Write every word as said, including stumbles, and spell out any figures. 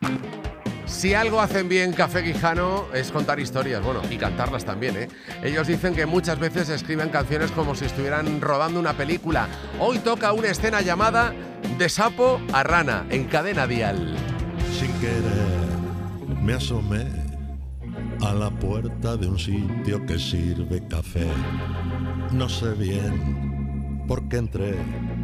Si algo hacen bien Café Quijano es contar historias, bueno, y cantarlas también, ¿eh? Ellos dicen que muchas veces escriben canciones como si estuvieran rodando una película. Hoy toca una escena llamada De sapo a rana, en Cadena Dial. Sin querer me asomé a la puerta de un sitio que sirve café. No sé bien por qué entré.